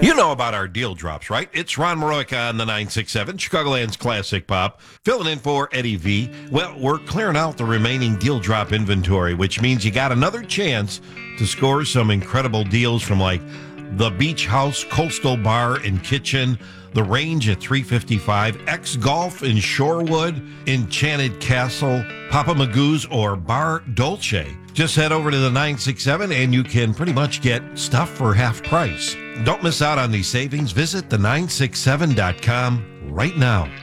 You know about our deal drops, right? It's Ron Maroica on the 967, Chicagoland's Classic Pop, filling in for Eddie V. Well, we're clearing out the remaining deal drop inventory, which means you got another chance to score some incredible deals from like the Beach House Coastal Bar and Kitchen, the Range at $355, X Golf in Shorewood, Enchanted Castle, Papa Magoo's, or Bar Dolce. Just head over to the 967 and you can pretty much get stuff for half price. Don't miss out on these savings. Visit the967.com right now.